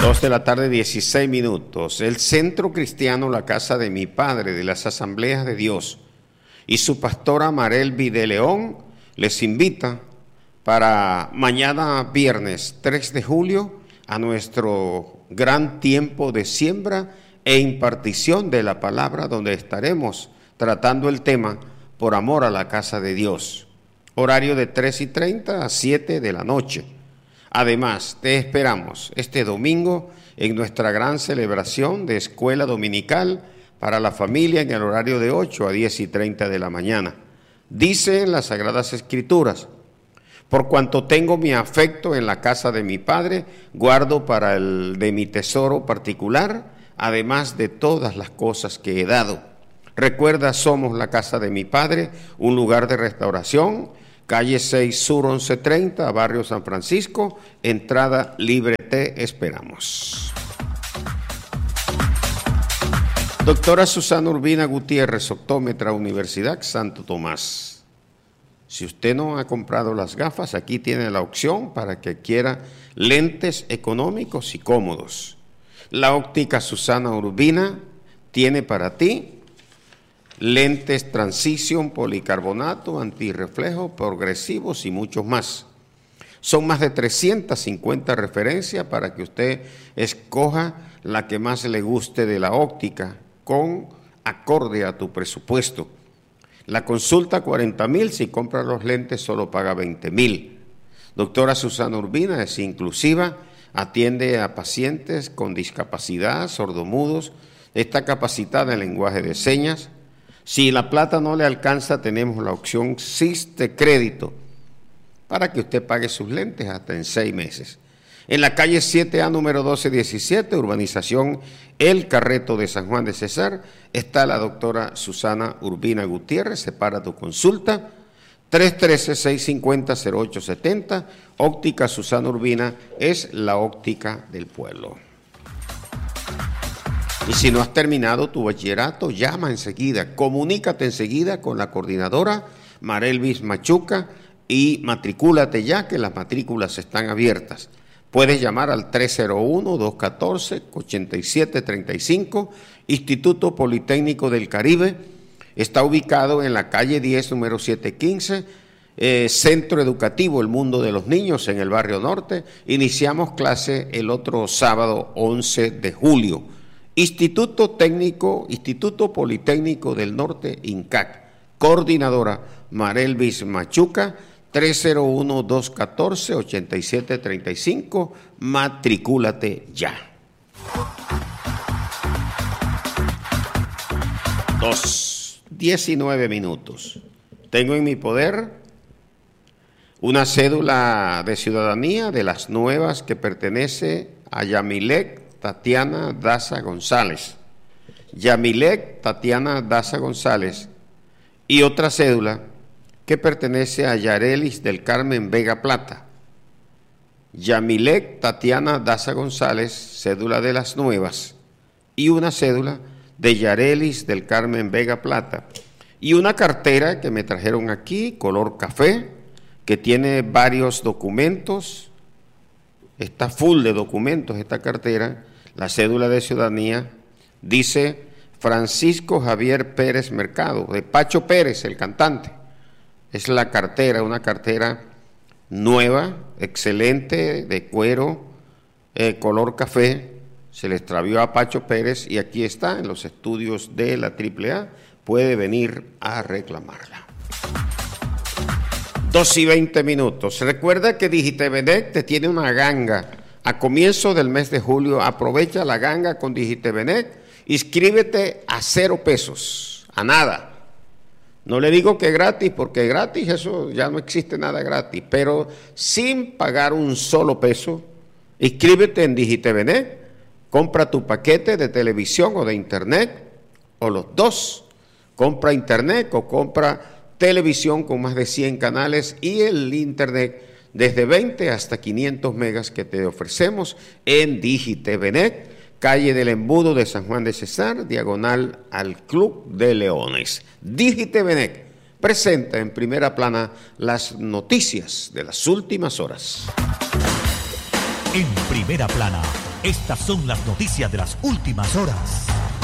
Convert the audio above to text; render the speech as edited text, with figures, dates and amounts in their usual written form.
2 de la tarde, 16 minutos. El Centro Cristiano La Casa de mi Padre de las Asambleas de Dios y su pastora Marelvi de León les invita para mañana viernes 3 de julio a nuestro gran tiempo de siembra e impartición de la palabra, donde estaremos tratando el tema por amor a la casa de Dios. Horario de 3:30 a 7 de la noche. Además, te esperamos este domingo en nuestra gran celebración de escuela dominical para la familia en el horario de 8 a 10:30 de la mañana. Dice en las Sagradas Escrituras: por cuanto tengo mi afecto en la casa de mi Padre, guardo para el de mi tesoro particular, además de todas las cosas que he dado. Recuerda, somos la casa de mi Padre, un lugar de restauración, calle 6 Sur 1130, barrio San Francisco, entrada libre, te esperamos. Doctora Susana Urbina Gutiérrez, optómetra, Universidad Santo Tomás. Si usted no ha comprado las gafas, aquí tiene la opción para que quiera lentes económicos y cómodos. La óptica Susana Urbina tiene para ti lentes Transition, policarbonato, antirreflejo, progresivos y muchos más. Son más de 350 referencias para que usted escoja la que más le guste de la óptica, con acorde a tu presupuesto. La consulta 40,000, si compra los lentes solo paga 20,000. Doctora Susana Urbina es inclusiva, atiende a pacientes con discapacidad, sordomudos, está capacitada en lenguaje de señas. Si la plata no le alcanza, tenemos la opción Siste Crédito para que usted pague sus lentes hasta en 6 meses. En la calle 7A, número 1217, urbanización El Carreto de San Juan de Cesar, está la doctora Susana Urbina Gutiérrez. Separa tu consulta, 313-650-0870. Óptica Susana Urbina es la óptica del pueblo. Y si no has terminado tu bachillerato, llama enseguida, comunícate enseguida con la coordinadora Marelvis Machuca y matricúlate ya, que las matrículas están abiertas. Puedes llamar al 301-214-8735, Instituto Politécnico del Caribe. Está ubicado en la calle 10, número 715, Centro Educativo El Mundo de los Niños, en el barrio norte. Iniciamos clase el otro sábado 11 de julio. Instituto Politécnico del Norte, INCAC. Coordinadora Marelvis Machuca, 301-214-8735. Matricúlate ya. 19 minutos. Tengo en mi poder una cédula de ciudadanía de las nuevas que pertenece a Yamilek Tatiana Daza González. Yamilek Tatiana Daza González. Y otra cédula que pertenece a Yarelis del Carmen Vega Plata. Yamilek Tatiana Daza González, cédula de las nuevas. Y una cédula de Yarelis del Carmen Vega Plata. Y una cartera que me trajeron aquí, color café, que tiene varios documentos. Está full de documentos esta cartera. La cédula de ciudadanía dice Francisco Javier Pérez Mercado, de Pacho Pérez, el cantante. Es la cartera, una cartera nueva, excelente, de cuero, color café. Se le extravió a Pacho Pérez y aquí está, en los estudios de la AAA. Puede venir a reclamarla. 2:20 minutos. Recuerda que Digitevenet te tiene una ganga. A comienzo del mes de julio, aprovecha la ganga con Digitevenet. Inscríbete a 0 pesos, a nada. No le digo que gratis, porque gratis, eso ya no existe nada gratis, pero sin pagar un solo peso, inscríbete en Digitevenet, compra tu paquete de televisión o de internet, o los dos. Compra internet o compra televisión con más de 100 canales y el internet desde 20 hasta 500 megas que te ofrecemos en Digitevenet, calle del Embudo de San Juan de Cesar, diagonal al Club de Leones. Digitevenet presenta en primera plana las noticias de las últimas horas. En primera plana, Estas son las noticias de las últimas horas.